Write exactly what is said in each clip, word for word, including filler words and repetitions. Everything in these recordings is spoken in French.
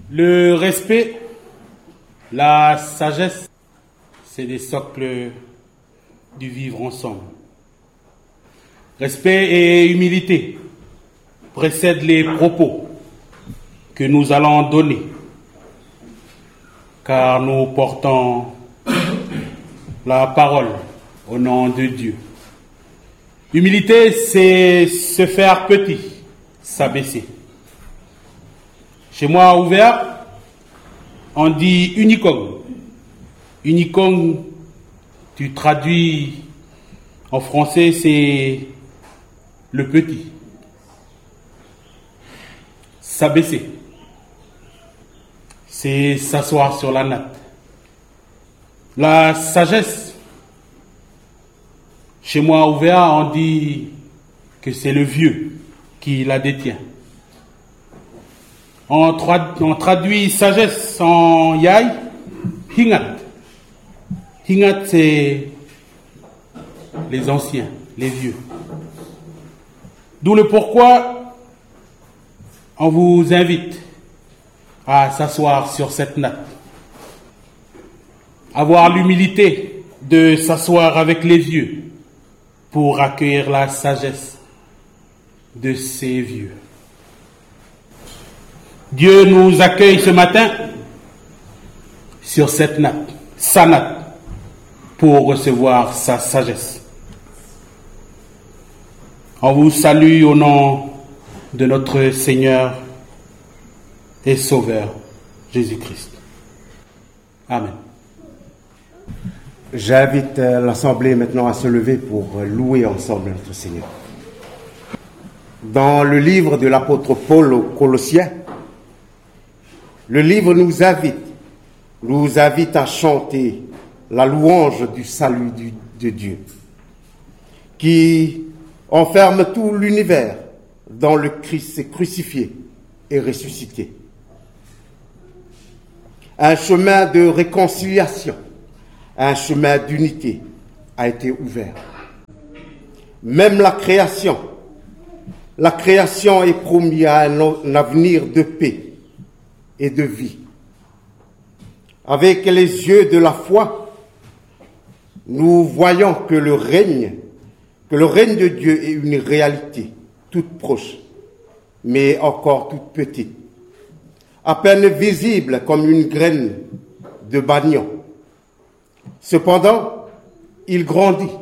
Le respect, la sagesse, c'est des socles du vivre ensemble. Respect et humilité précèdent les propos que nous allons donner, car nous portons la parole au nom de Dieu. Humilité, c'est se faire petit, s'abaisser. Chez moi, ouvert, on dit unicogne. Unicogne, tu traduis en français, c'est le petit. S'abaisser, c'est s'asseoir sur la natte. La sagesse, chez moi ouvert, on dit que c'est le vieux qui la détient. On, tra- on traduit sagesse en yai, hingat. Hingat, c'est les anciens, les vieux. D'où le pourquoi on vous invite à s'asseoir sur cette natte. Avoir l'humilité de s'asseoir avec les vieux pour accueillir la sagesse de ces vieux. Dieu nous accueille ce matin sur cette natte, sa natte, pour recevoir sa sagesse. On vous salue au nom de notre Seigneur et Sauveur, Jésus-Christ. Amen. J'invite l'Assemblée maintenant à se lever pour louer ensemble notre Seigneur. Dans le livre de l'apôtre Paul aux Colossiens, le livre nous invite, nous invite à chanter la louange du salut du, de Dieu, qui enferme tout l'univers dans le Christ crucifié et ressuscité. Un chemin de réconciliation, un chemin d'unité a été ouvert. Même la création, la création est promise à un avenir de paix et de vie. Avec les yeux de la foi, nous voyons que le règne, que le règne de Dieu est une réalité toute proche, mais encore toute petite, à peine visible comme une graine de bagnon. Cependant, il grandit.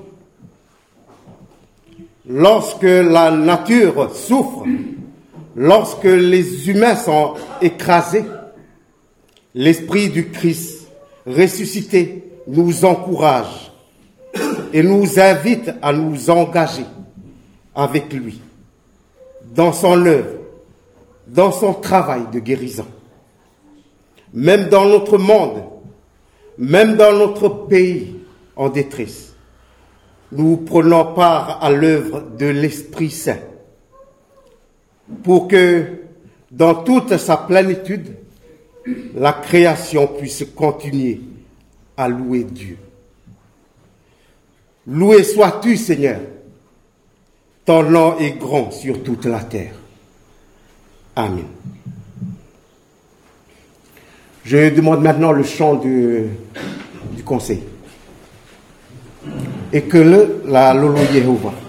Lorsque la nature souffre, lorsque les humains sont écrasés, l'Esprit du Christ ressuscité nous encourage et nous invite à nous engager avec lui dans son œuvre, dans son travail de guérison. Même dans notre monde, même dans notre pays en détresse, nous prenons part à l'œuvre de l'Esprit Saint pour que, dans toute sa plénitude, la création puisse continuer à louer Dieu. Loué sois-tu, Seigneur, ton nom est grand sur toute la terre. Amen. Je demande maintenant le chant du, du conseil. Et que le, la Lolo Yehovah.